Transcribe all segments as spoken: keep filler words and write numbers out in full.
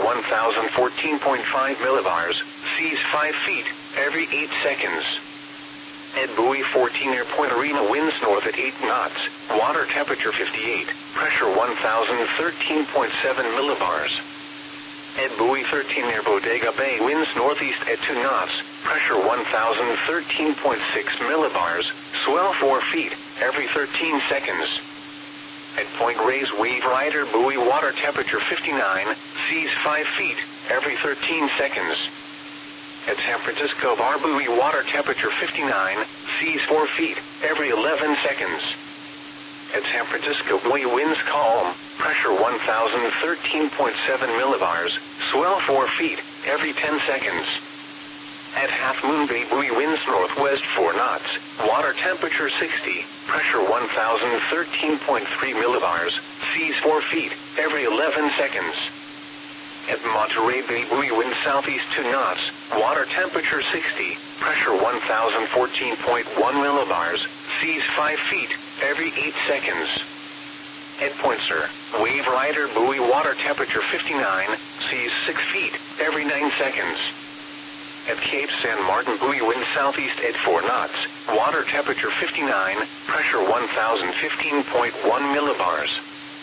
one thousand fourteen point five millibars, seas five feet, every eight seconds. At buoy fourteen near Point Arena, winds north at eight knots, water temperature fifty-eight, pressure one thousand thirteen point seven millibars. At buoy thirteen near Bodega Bay, winds northeast at two knots, pressure one thousand thirteen point six millibars, swell four feet, every thirteen seconds. At Point Reyes Wave Rider buoy, water temperature fifty-nine, seas five feet, every thirteen seconds. At San Francisco Bar buoy, water temperature fifty-nine, seas four feet, every eleven seconds. At San Francisco buoy, winds calm, pressure one thousand thirteen point seven millibars, swell four feet, every ten seconds. At Half Moon Bay buoy, winds northwest four knots, water temperature sixty, pressure one thousand thirteen point three millibars, seas four feet, every eleven seconds. At Monterey Bay buoy, wind southeast two knots, water temperature sixty, pressure one thousand fourteen point one millibars, seas five feet, every eight seconds. At Point Sur, Wave Rider buoy, water temperature fifty-nine, seas six feet, every nine seconds. At Cape San Martin buoy, wind southeast at four knots, water temperature fifty-nine, pressure one thousand fifteen point one millibars.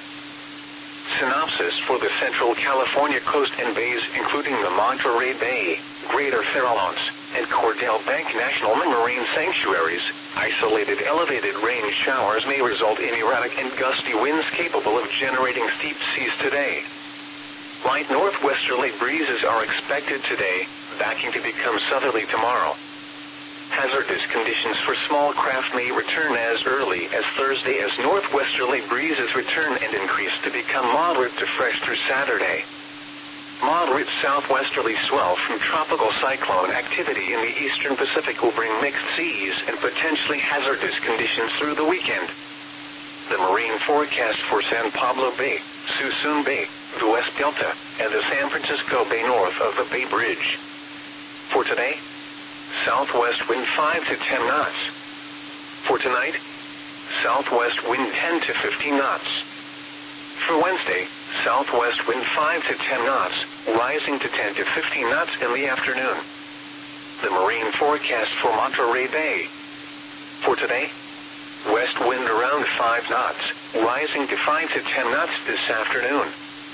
Synopsis for the Central California coast and bays, including the Monterey Bay, Greater Farallones, and Cordell Bank National Marine Sanctuaries, isolated elevated rain showers may result in erratic and gusty winds capable of generating steep seas today. Light northwesterly breezes are expected today, backing to become southerly tomorrow. Hazardous conditions for small craft may return as early as Thursday as northwesterly breezes return and increase to become moderate to fresh through Saturday. Moderate southwesterly swell from tropical cyclone activity in the eastern Pacific will bring mixed seas and potentially hazardous conditions through the weekend. The marine forecast for San Pablo Bay, Suisun Bay, the West Delta, and the San Francisco Bay north of the Bay Bridge. For today, southwest wind five to ten knots. For tonight, southwest wind ten to fifteen knots. For Wednesday, southwest wind five to ten knots, rising to ten to fifteen knots in the afternoon. The marine forecast for Monterey Bay. For today, west wind around five knots, rising to five to ten knots this afternoon.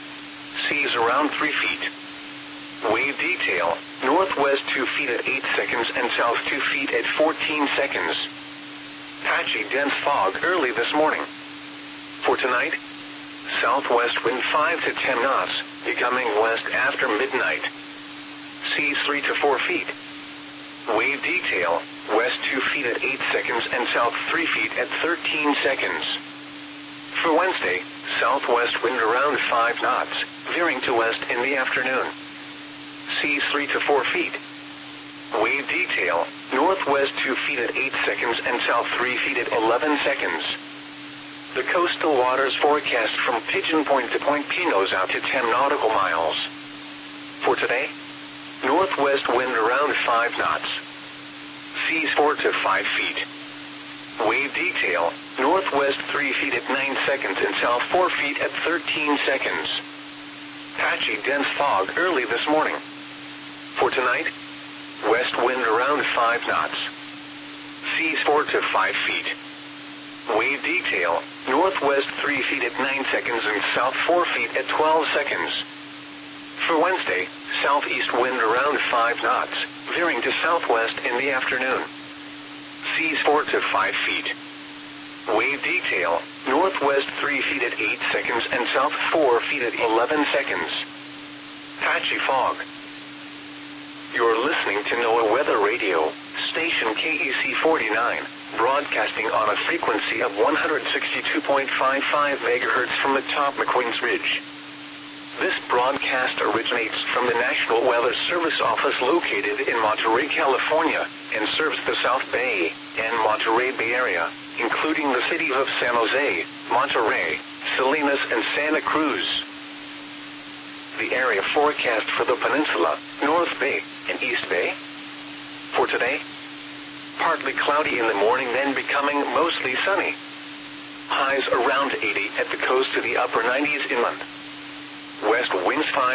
Seas around three feet. Wave detail, northwest two feet at eight seconds and south two feet at fourteen seconds. Patchy dense fog early this morning. For tonight, southwest wind five to ten knots, becoming west after midnight. Seas three to four feet. Wave detail, west two feet at eight seconds and south three feet at thirteen seconds. For Wednesday, southwest wind around five knots, veering to west in the afternoon. Seas three to four feet. Wave detail, northwest two feet at eight seconds and south three feet at eleven seconds. The coastal waters forecast from Pigeon Point to Point Pinos out to ten nautical miles. For today, northwest wind around five knots. Seas four to five feet. Wave detail, northwest three feet at nine seconds and south four feet at thirteen seconds. Patchy dense fog early this morning. For tonight, west wind around five knots. Seas four to five feet. Wave detail, northwest three feet at nine seconds and south four feet at twelve seconds. For Wednesday, southeast wind around five knots, veering to southwest in the afternoon. Seas four to five feet. Wave detail, northwest three feet at eight seconds and south four feet at eleven seconds. Patchy fog. You're listening to NOAA Weather Radio, station K E C forty-nine, broadcasting on a frequency of one hundred sixty-two point five five megahertz from atop McQueen's Ridge. This broadcast originates from the National Weather Service office located in Monterey, California, and serves the South Bay and Monterey Bay area, including the cities of San Jose, Monterey, Salinas, and Santa Cruz. The area forecast for the peninsula, North Bay, and East Bay. For today, partly cloudy in the morning, then becoming mostly sunny. Highs around eighty at the coast to the upper nineties inland. West winds five